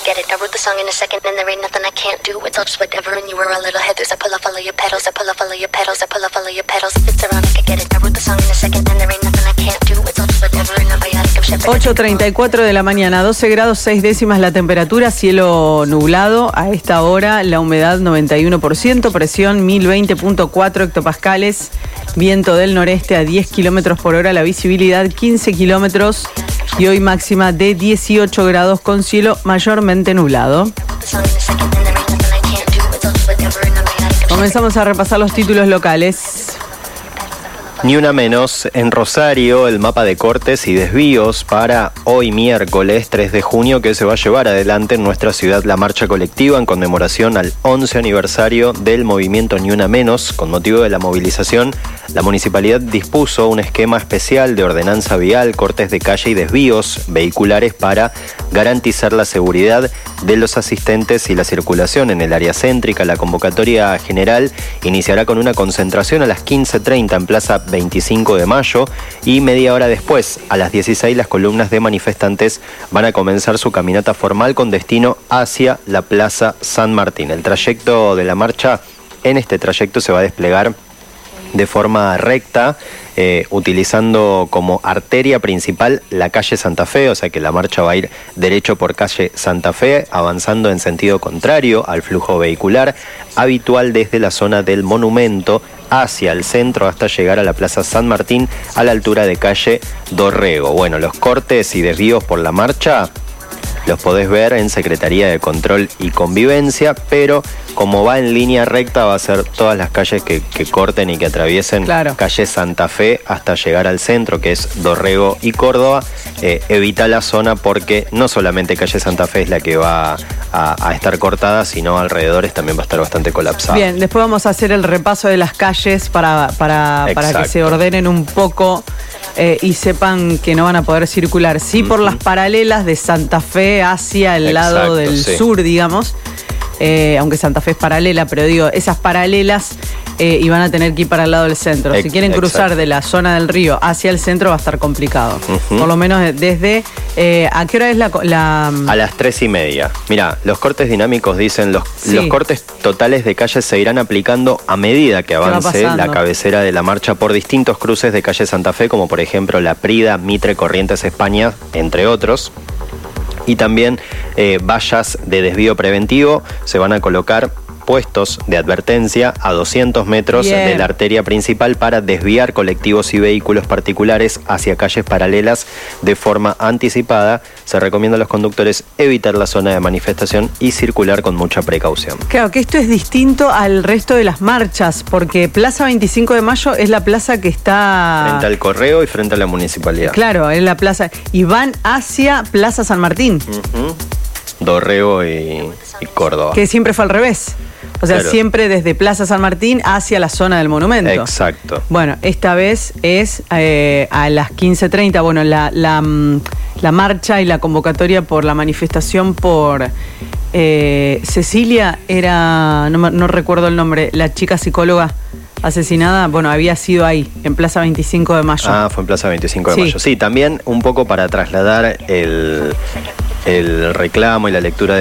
get it. I wrote the song in a second and there ain't nothing I can't do. It's all just whatever and you were a little heathers. I pull off all of your pedals, I pull off all of your pedals, I pull off all of your pedals. It's around, I get it. I wrote the song in a second and there ain't nothing I can't do. It's all just whatever and I'm biotic, I'm shepherd. 8:34 de la mañana, 12 grados 6 décimas la temperatura, cielo nublado. A esta hora la humedad 91%, presión 1020.4 hectopascales, viento del noreste a 10 kilómetros por hora, la visibilidad 15 kilómetros y hoy máxima de 18 grados con cielo mayormente nublado. Comenzamos a repasar los títulos locales. Ni una menos, en Rosario, el mapa de cortes y desvíos para hoy miércoles 3 de junio que se va a llevar adelante en nuestra ciudad la marcha colectiva en conmemoración al 11 aniversario del movimiento Ni una menos. Con motivo de la movilización, la municipalidad dispuso un esquema especial de ordenanza vial, cortes de calle y desvíos vehiculares para garantizar la seguridad de los asistentes y la circulación en el área céntrica. La convocatoria general iniciará con una concentración a las 15:30 en Plaza 25 de Mayo y media hora después, a las 16, las columnas de manifestantes van a comenzar su caminata formal con destino hacia la Plaza San Martín. El trayecto de la marcha, en este trayecto se va a desplegar de forma recta, utilizando como arteria principal la calle Santa Fe, o sea que la marcha va a ir derecho por calle Santa Fe, avanzando en sentido contrario al flujo vehicular habitual desde la zona del monumento hacia el centro hasta llegar a la Plaza San Martín a la altura de calle Dorrego. Bueno, los cortes y desvíos por la marcha los podés ver en Secretaría de Control y Convivencia, pero como va en línea recta va a ser todas las calles que corten y que atraviesen, claro, calle Santa Fe hasta llegar al centro, que es Dorrego y Córdoba. Evita la zona porque no solamente calle Santa Fe es la que va a estar cortada, sino alrededores también va a estar bastante colapsada. Bien, después vamos a hacer el repaso de las calles para que se ordenen un poco y sepan que no van a poder circular. Sí, por las paralelas de Santa Fe hacia el lado del sur, digamos. Aunque Santa Fe es paralela, pero digo, esas paralelas y van a tener que ir para el lado del centro. Si quieren cruzar de la zona del río hacia el centro va a estar complicado. Por lo menos desde... ¿a qué hora es la...? A las 3:30. Mirá, los cortes dinámicos dicen, los cortes totales de calles se irán aplicando a medida que avance la cabecera de la marcha por distintos cruces de calle Santa Fe, como por ejemplo La Prida, Mitre, Corrientes, España, entre otros. Y también vallas de desvío preventivo. Se van a colocar puestos de advertencia a 200 metros de la arteria principal para desviar colectivos y vehículos particulares hacia calles paralelas de forma anticipada. Se recomienda a los conductores evitar la zona de manifestación y circular con mucha precaución. Claro, que esto es distinto al resto de las marchas, porque Plaza 25 de Mayo es la plaza que está... frente al Correo y frente a la municipalidad. Claro, es la plaza. Y van hacia Plaza San Martín. Dorrego y Córdoba. Que siempre fue al revés. O sea, claro, siempre desde Plaza San Martín hacia la zona del monumento. Exacto. Bueno, esta vez es a las 15:30. Bueno, la marcha y la convocatoria por la manifestación por Cecilia era, no recuerdo el nombre, la chica psicóloga asesinada, bueno, había sido ahí, en Plaza 25 de Mayo. Ah, fue en Plaza 25 de Mayo. Sí, también un poco para trasladar el reclamo y la lectura de